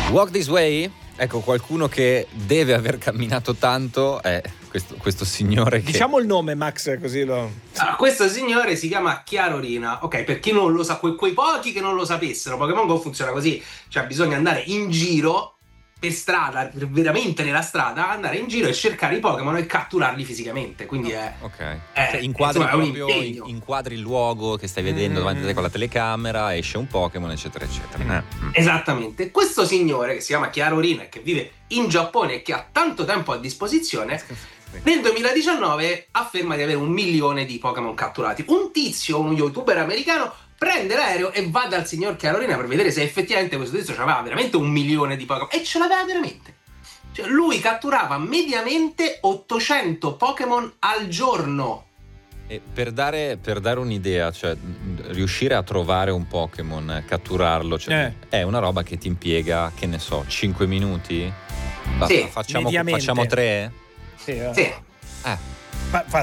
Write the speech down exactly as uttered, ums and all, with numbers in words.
Walk This Way? Ecco, qualcuno che deve aver camminato tanto è questo, questo signore che... Diciamo il nome, Max, così lo... Allora, questo signore si chiama Chiarorina. Ok, per chi non lo sa, quei, quei pochi che non lo sapessero, Pokémon Go funziona così. Cioè bisogna andare in giro per strada, veramente nella strada, andare in giro e cercare i Pokémon e catturarli fisicamente. Quindi è, ok, è, cioè, inquadri insomma, è un proprio impegno. in- inquadri il luogo che stai vedendo Mm. davanti a te con la telecamera, esce un Pokémon, eccetera eccetera. Eh. Esattamente. Questo signore che si chiama Chiarorina e che vive in Giappone e che ha tanto tempo a disposizione, nel duemiladiciannove afferma di avere un milione di Pokémon catturati. Un tizio, uno youtuber americano, prende l'aereo e va dal signor Chiarorina per vedere se effettivamente questo tizio aveva veramente un milione di Pokémon. E ce l'aveva veramente. Cioè, lui catturava mediamente ottocento Pokémon al giorno. E per dare, per dare un'idea, cioè mh, riuscire a trovare un Pokémon, catturarlo, cioè, è una roba che ti impiega, che ne so, cinque minuti? Va- Sì, facciamo, mediamente. facciamo tre? Sì, eh. Sì. Eh. Fa- fa